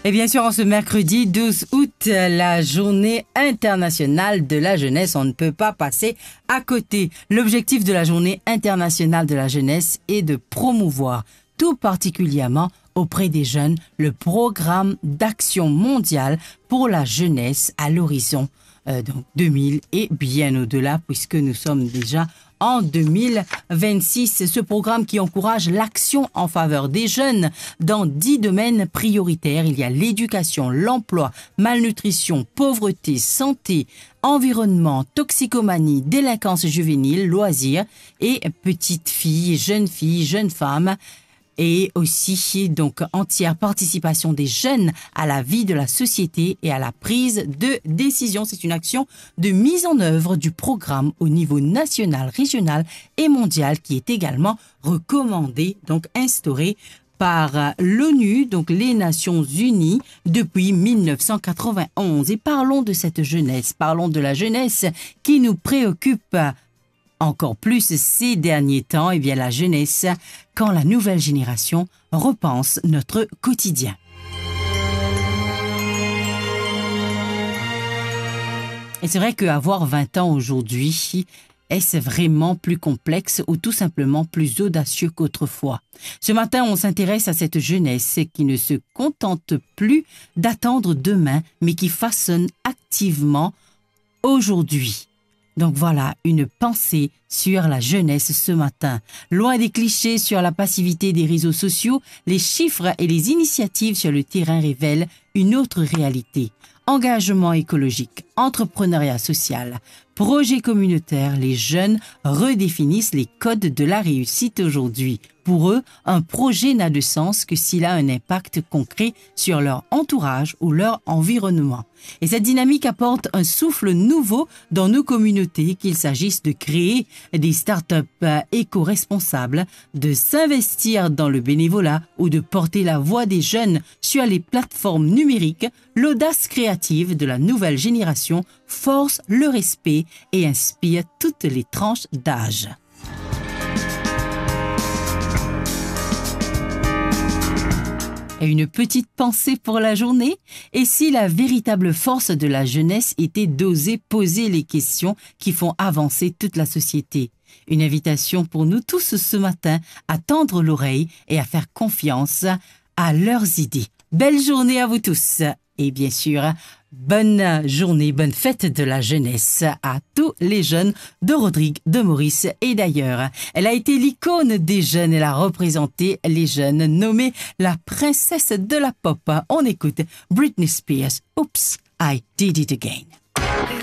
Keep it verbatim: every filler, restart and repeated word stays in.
Et bien sûr, en ce mercredi douze août, la journée internationale de la jeunesse, on ne peut pas passer à côté. L'objectif de la journée internationale de la jeunesse est de promouvoir, tout particulièrement auprès des jeunes, le programme d'action mondiale pour la jeunesse à l'horizon euh, donc deux mille et bien au-delà, puisque nous sommes déjà en deux mille vingt-six. Ce programme qui encourage l'action en faveur des jeunes dans dix domaines prioritaires. Il y a l'éducation, l'emploi, malnutrition, pauvreté, santé, environnement, toxicomanie, délinquance juvénile, loisirs et petites filles, jeunes filles, jeunes femmes. Et aussi, donc, entière participation des jeunes à la vie de la société et à la prise de décision. C'est une action de mise en œuvre du programme au niveau national, régional et mondial qui est également recommandé, donc instauré par l'ONU, donc les Nations Unies, depuis mille neuf cent quatre-vingt-onze. Et parlons de cette jeunesse, parlons de la jeunesse qui nous préoccupe encore plus ces derniers temps, eh bien la jeunesse, quand la nouvelle génération repense notre quotidien. Et c'est vrai qu'avoir vingt ans aujourd'hui, est-ce vraiment plus complexe ou tout simplement plus audacieux qu'autrefois? Ce matin, on s'intéresse à cette jeunesse qui ne se contente plus d'attendre demain, mais qui façonne activement aujourd'hui. Donc voilà, une pensée sur la jeunesse ce matin. Loin des clichés sur la passivité des réseaux sociaux, les chiffres et les initiatives sur le terrain révèlent une autre réalité. Engagement écologique, entrepreneuriat social, projet communautaire, les jeunes redéfinissent les codes de la réussite aujourd'hui. Pour eux, un projet n'a de sens que s'il a un impact concret sur leur entourage ou leur environnement. Et cette dynamique apporte un souffle nouveau dans nos communautés, qu'il s'agisse de créer des startups éco-responsables, de s'investir dans le bénévolat ou de porter la voix des jeunes sur les plateformes numériques. L'audace créative de la nouvelle génération force le respect et inspire toutes les tranches d'âge. Et une petite pensée pour la journée? Et si la véritable force de la jeunesse était d'oser poser les questions qui font avancer toute la société? Une invitation pour nous tous ce matin à tendre l'oreille et à faire confiance à leurs idées. Belle journée à vous tous! Et bien sûr, bonne journée, bonne fête de la jeunesse à tous les jeunes de Rodrigue, de Maurice et d'ailleurs. Elle a été l'icône des jeunes, elle a représenté les jeunes, nommée la princesse de la pop. On écoute Britney Spears, Oops, I Did It Again.